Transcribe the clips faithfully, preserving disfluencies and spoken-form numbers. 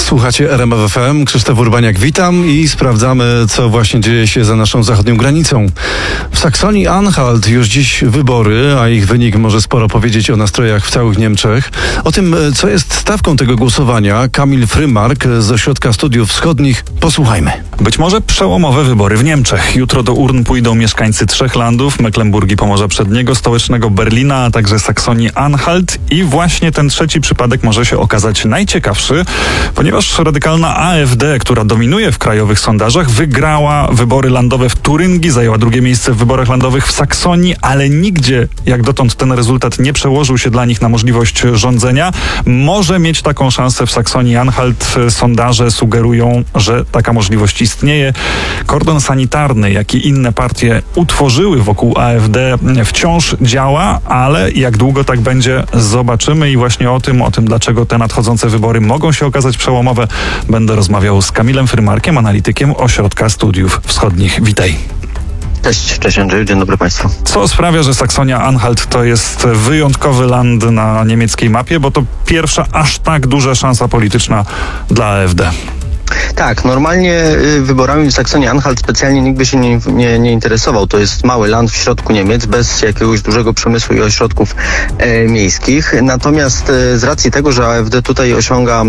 Słuchacie R M F F M, Krzysztof Urbaniak, witam i sprawdzamy, co właśnie dzieje się za naszą zachodnią granicą. W Saksonii-Anhalt już dziś wybory, a ich wynik może sporo powiedzieć o nastrojach w całych Niemczech. O tym, co jest stawką tego głosowania, Kamil Frymark z Ośrodka Studiów Wschodnich. Posłuchajmy. Być może przełomowe wybory w Niemczech. Jutro do urn pójdą mieszkańcy trzech landów, Mecklenburgii Pomorza Przedniego, stołecznego Berlina, a także Saksonii-Anhalt i właśnie ten trzeci przypadek może się okazać najciekawszy, ponieważ radykalna A F D, która dominuje w krajowych sondażach, wygrała wybory landowe w Turyngii, zajęła drugie miejsce w wyborach landowych w Saksonii, ale nigdzie jak dotąd ten rezultat nie przełożył się dla nich na możliwość rządzenia. Może mieć taką szansę w Saksonii-Anhalt. Sondaże sugerują, że taka możliwość istnieje. Kordon sanitarny, jak i inne partie utworzyły wokół A F D, wciąż działa, ale jak długo tak będzie, zobaczymy i właśnie o tym, o tym, dlaczego te nadchodzące wybory mogą się okazać przełomowe, będę rozmawiał z Kamilem Frymarkiem, analitykiem Ośrodka Studiów Wschodnich. Witaj. Cześć, cześć Andrzeju, dzień dobry Państwu. Co sprawia, że Saksonia-Anhalt to jest wyjątkowy land na niemieckiej mapie, bo to pierwsza aż tak duża szansa polityczna dla A F D? Tak, normalnie wyborami w Saksonii-Anhalt specjalnie nikt by się nie, nie, nie interesował. To jest mały land w środku Niemiec, bez jakiegoś dużego przemysłu i ośrodków e, miejskich. Natomiast e, z racji tego, że A F D tutaj osiąga e,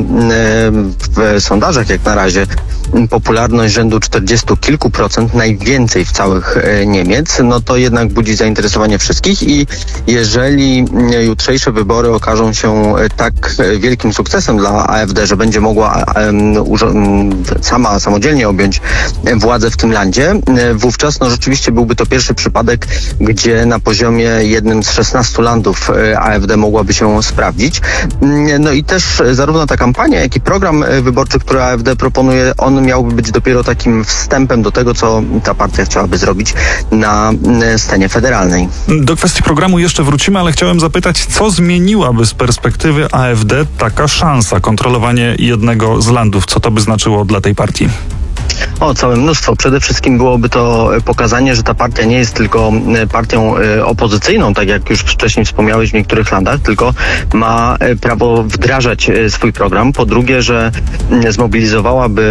w sondażach jak na razie popularność rzędu czterdziestu kilku procent, najwięcej w całych e, Niemiec, no to jednak budzi zainteresowanie wszystkich i jeżeli jutrzejsze wybory okażą się tak wielkim sukcesem dla A F D, że będzie mogła e, urządzić sama samodzielnie objąć władzę w tym landzie, wówczas no rzeczywiście byłby to pierwszy przypadek, gdzie na poziomie jednym z szesnastu landów A F D mogłaby się sprawdzić. No i też zarówno ta kampania, jak i program wyborczy, który A F D proponuje, on miałby być dopiero takim wstępem do tego, co ta partia chciałaby zrobić na scenie federalnej. Do kwestii programu jeszcze wrócimy, ale chciałem zapytać, co zmieniłaby z perspektywy A F D taka szansa, kontrolowanie jednego z landów? Co to by znaczyło dla tej partii? O, całe mnóstwo. Przede wszystkim byłoby to pokazanie, że ta partia nie jest tylko partią opozycyjną, tak jak już wcześniej wspomniałeś w niektórych landach, tylko ma prawo wdrażać swój program. Po drugie, że zmobilizowałaby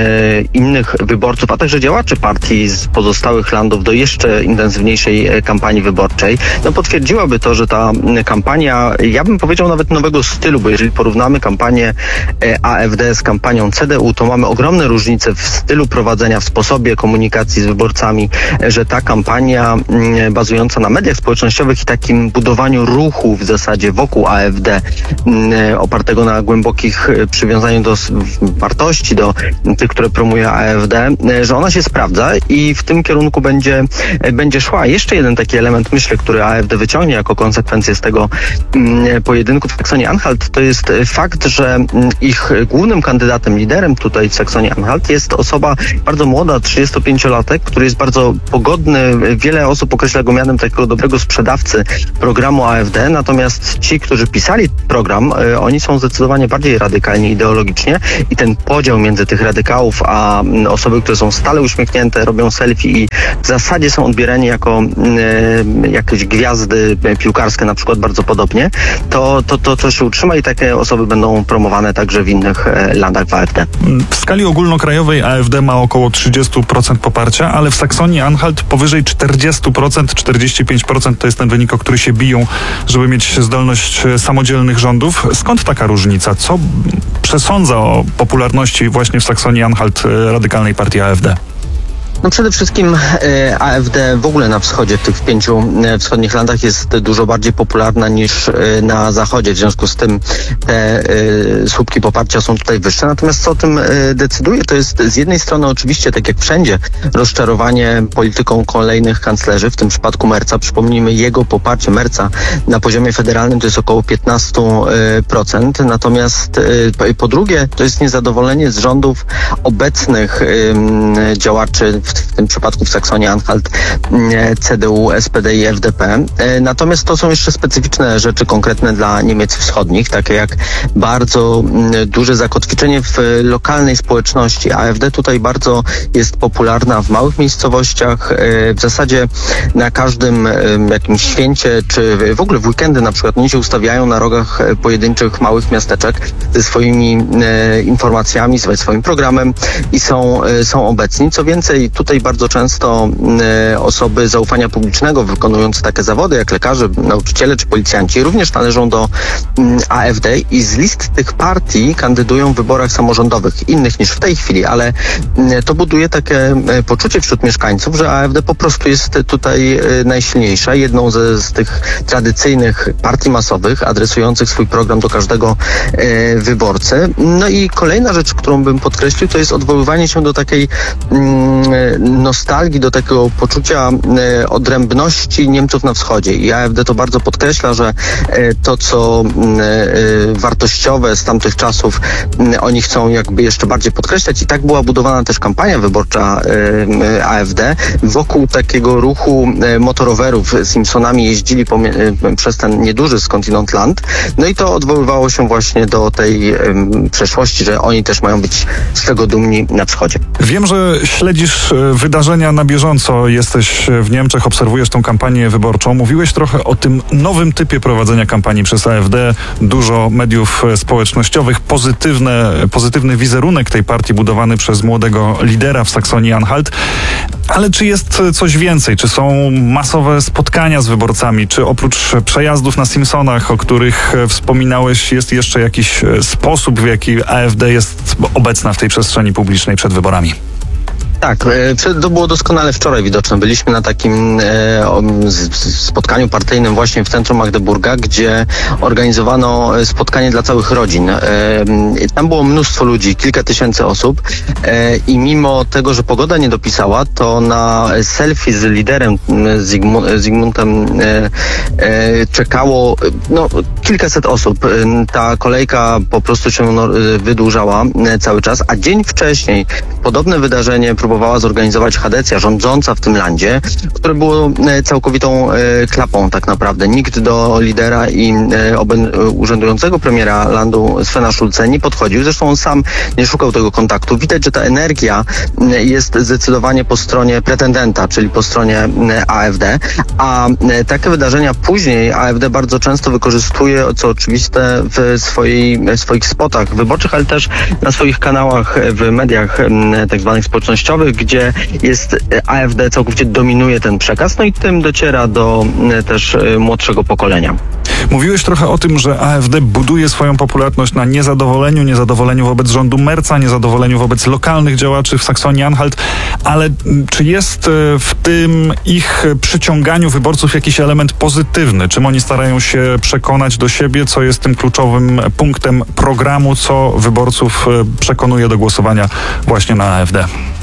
innych wyborców, a także działaczy partii z pozostałych landów do jeszcze intensywniejszej kampanii wyborczej. No, potwierdziłaby to, że ta kampania, ja bym powiedział nawet nowego stylu, bo jeżeli porównamy kampanię A F D z kampanią C D U, to mamy ogromne różnice w stylu prowadzenia, w sposobie komunikacji z wyborcami, że ta kampania bazująca na mediach społecznościowych i takim budowaniu ruchu w zasadzie wokół A F D, opartego na głębokich przywiązaniu do wartości, do tych, które promuje A F D, że ona się sprawdza i w tym kierunku będzie, będzie szła. Jeszcze jeden taki element, myślę, który A F D wyciągnie jako konsekwencję z tego pojedynku w Saksonii-Anhalt, to jest fakt, że ich głównym kandydatem, liderem tutaj w Saksonii-Anhalt jest osoba bardzo młoda, trzydziestopięciolatek, który jest bardzo pogodny. Wiele osób określa go mianem takiego dobrego sprzedawcy programu A F D, natomiast ci, którzy pisali program, oni są zdecydowanie bardziej radykalni ideologicznie i ten podział między tych radykałów, a osoby, które są stale uśmiechnięte, robią selfie i w zasadzie są odbierani jako e, jakieś gwiazdy piłkarskie na przykład bardzo podobnie, to, to, to, to się utrzyma i takie osoby będą promowane także w innych e, landach w A F D. W skali ogólnokrajowej A F D ma około trzydzieści procent poparcia, ale w Saksonii-Anhalt powyżej czterdzieści procent, czterdzieści pięć procent to jest ten wynik, o który się biją, żeby mieć zdolność samodzielnych rządów. Skąd taka różnica? Co przesądza o popularności właśnie w Saksonii-Anhalt radykalnej partii A F D? No przede wszystkim e, A F D w ogóle na wschodzie, w tych pięciu e, wschodnich landach jest dużo bardziej popularna niż e, na zachodzie. W związku z tym te e, słupki poparcia są tutaj wyższe. Natomiast co o tym e, decyduje, to jest z jednej strony oczywiście, tak jak wszędzie, rozczarowanie polityką kolejnych kanclerzy, w tym przypadku Merza. Przypomnijmy, jego poparcie Merza na poziomie federalnym to jest około piętnaście procent. Natomiast e, po drugie, to jest niezadowolenie z rządów obecnych e, działaczy w, w tym przypadku w Saksonii-Anhalt C D U, S P D i F D P. Natomiast to są jeszcze specyficzne rzeczy konkretne dla Niemiec wschodnich, takie jak bardzo duże zakotwiczenie w lokalnej społeczności. AfD tutaj bardzo jest popularna w małych miejscowościach. W zasadzie na każdym jakimś święcie, czy w ogóle w weekendy na przykład, oni się ustawiają na rogach pojedynczych małych miasteczek ze swoimi informacjami, ze swoim programem i są, są obecni. Co więcej, tutaj bardzo często osoby zaufania publicznego wykonujące takie zawody jak lekarze, nauczyciele czy policjanci również należą do AfD i z list tych partii kandydują w wyborach samorządowych, innych niż w tej chwili, ale to buduje takie poczucie wśród mieszkańców, że AfD po prostu jest tutaj najsilniejsza, jedną ze, z tych tradycyjnych partii masowych, adresujących swój program do każdego e, wyborcy. No i kolejna rzecz, którą bym podkreślił, to jest odwoływanie się do takiej mm, nostalgii, do takiego poczucia e, odrębności Niemców na wschodzie. I AfD to bardzo podkreśla, że e, to, co e, wartościowe z tamtych czasów e, oni chcą jakby jeszcze bardziej podkreślać i tak była budowana też kampania wyborcza e, AfD wokół takiego ruchu e, motorowerów. Simpsonami jeździli pomie- przez ten nieduży skądinąd land. No i to odwoływało się właśnie do tej e, przeszłości, że oni też mają być z tego dumni na wschodzie. Wiem, że śledzisz wydarzenia na bieżąco, jesteś w Niemczech, obserwujesz tą kampanię wyborczą. Mówiłeś trochę o tym nowym typie prowadzenia kampanii przez AfD. Dużo mediów społecznościowych, pozytywne, pozytywny wizerunek tej partii budowany przez młodego lidera w Saksonii-Anhalt. Ale czy jest coś więcej? Czy są masowe spotkania z wyborcami? Czy oprócz przejazdów na Simpsonach, o których wspominałeś, jest jeszcze jakiś sposób, w jaki AfD jest obecna w tej przestrzeni publicznej przed wyborami? Tak, to było doskonale wczoraj widoczne. Byliśmy na takim e, spotkaniu partyjnym właśnie w centrum Magdeburga, gdzie organizowano spotkanie dla całych rodzin. E, tam było mnóstwo ludzi, kilka tysięcy osób e, i mimo tego, że pogoda nie dopisała, to na selfie z liderem Zygmu, Zygmuntem e, e, czekało no, kilkaset osób. Ta kolejka po prostu się no, wydłużała cały czas, a dzień wcześniej podobne wydarzenie próbowała zorganizować Hadecja, rządząca w tym landzie, które było całkowitą klapą tak naprawdę. Nikt do lidera i urzędującego premiera landu Svena Schulze nie podchodził. Zresztą on sam nie szukał tego kontaktu. Widać, że ta energia jest zdecydowanie po stronie pretendenta, czyli po stronie AfD, a takie wydarzenia później AfD bardzo często wykorzystuje, co oczywiste, w, swojej, w swoich spotach wyborczych, ale też na swoich kanałach w mediach tak zwanych społecznościowych, gdzie jest AfD całkowicie dominuje ten przekaz, no i tym dociera do też młodszego pokolenia. Mówiłeś trochę o tym, że AfD buduje swoją popularność na niezadowoleniu, niezadowoleniu wobec rządu Merza, niezadowoleniu wobec lokalnych działaczy w Saksonii-Anhalt, ale czy jest w tym ich przyciąganiu wyborców jakiś element pozytywny? Czym oni starają się przekonać do siebie, co jest tym kluczowym punktem programu, co wyborców przekonuje do głosowania właśnie na AfD?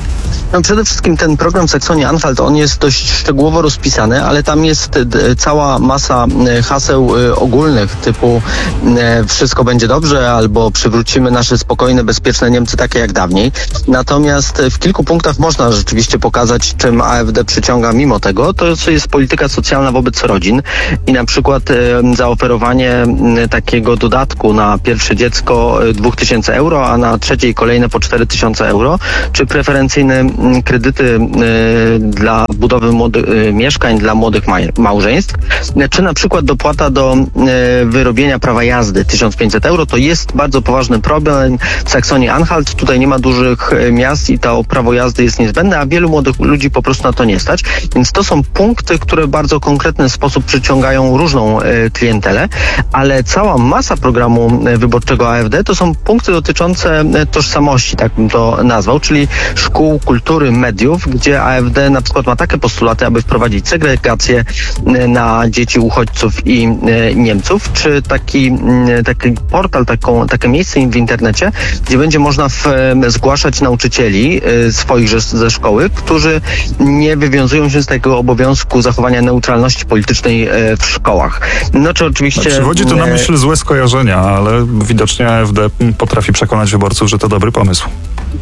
No przede wszystkim ten program Saksonii-Anhalt, on jest dość szczegółowo rozpisany, ale tam jest cała masa haseł ogólnych typu wszystko będzie dobrze albo przywrócimy nasze spokojne, bezpieczne Niemcy takie jak dawniej. Natomiast w kilku punktach można rzeczywiście pokazać, czym AfD przyciąga mimo tego. To jest polityka socjalna wobec rodzin i na przykład zaoferowanie takiego dodatku na pierwsze dziecko dwa tysiące euro, a na trzecie i kolejne po cztery tysiące euro, czy preferencyjne kredyty y, dla budowy młody, y, mieszkań dla młodych małżeństw, czy na przykład dopłata do y, wyrobienia prawa jazdy tysiąc pięćset euro. To jest bardzo poważny problem w Saksonii-Anhalt. Tutaj nie ma dużych miast i to prawo jazdy jest niezbędne, a wielu młodych ludzi po prostu na to nie stać. Więc to są punkty, które w bardzo konkretny sposób przyciągają różną y, klientelę, ale cała masa programu wyborczego AfD to są punkty dotyczące tożsamości, tak bym to nazwał, czyli szkół, kultury, mediów, gdzie AfD na przykład ma takie postulaty, aby wprowadzić segregację na dzieci uchodźców i Niemców, czy taki, taki portal, taką, takie miejsce w internecie, gdzie będzie można w, zgłaszać nauczycieli swoich ze szkoły, którzy nie wywiązują się z tego obowiązku zachowania neutralności politycznej w szkołach. No czy oczywiście... Przywodzi to na myśl złe skojarzenia, ale widocznie AfD potrafi przekonać wyborców, że to dobry pomysł.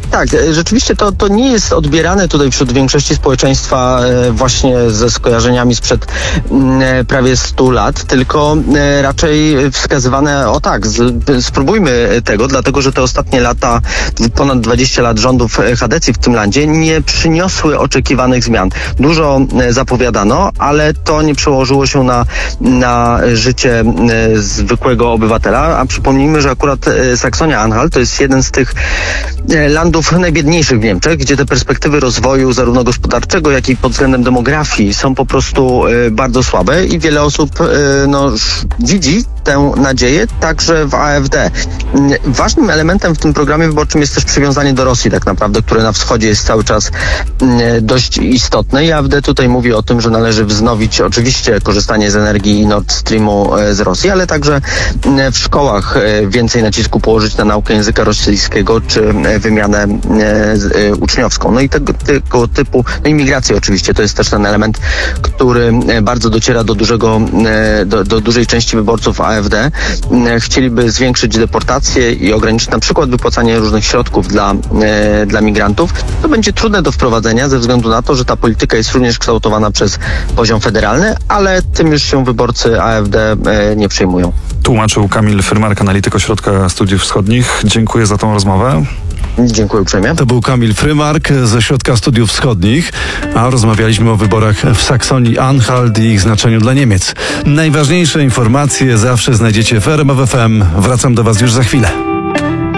Tak, rzeczywiście to, to nie jest odbierane tutaj wśród większości społeczeństwa właśnie ze skojarzeniami sprzed prawie stu lat, tylko raczej wskazywane, o tak, spróbujmy tego, dlatego że te ostatnie lata, ponad dwadzieścia lat rządów Hadecji w tym landzie nie przyniosły oczekiwanych zmian. Dużo zapowiadano, ale to nie przełożyło się na, na życie zwykłego obywatela, a przypomnijmy, że akurat Saksonia-Anhalt to jest jeden z tych landów najbiedniejszych w Niemczech, gdzie te perspektywy rozwoju zarówno gospodarczego, jak i pod względem demografii są po prostu bardzo słabe i wiele osób no, widzi tę nadzieję także w A F D. Ważnym elementem w tym programie wyborczym jest też przywiązanie do Rosji tak naprawdę, które na wschodzie jest cały czas dość istotne i A F D tutaj mówi o tym, że należy wznowić oczywiście korzystanie z energii Nord Streamu z Rosji, ale także w szkołach więcej nacisku położyć na naukę języka rosyjskiego czy wymianę uczniowską. No i tego, tego typu, no imigrację oczywiście, to jest też ten element, który bardzo dociera do dużego, do, do dużej części wyborców A F D. Chcieliby zwiększyć deportację i ograniczyć na przykład wypłacanie różnych środków dla, dla migrantów. To będzie trudne do wprowadzenia ze względu na to, że ta polityka jest również kształtowana przez poziom federalny, ale tym już się wyborcy A F D nie przejmują. Tłumaczył Kamil Frymark, analityk Ośrodka Studiów Wschodnich. Dziękuję za tą rozmowę. Dziękuję uprzejmie. To był Kamil Frymark z Ośrodka Studiów Wschodnich, a rozmawialiśmy o wyborach w Saksonii-Anhalt i ich znaczeniu dla Niemiec. Najważniejsze informacje zawsze znajdziecie w R M F F M. Wracam do Was już za chwilę.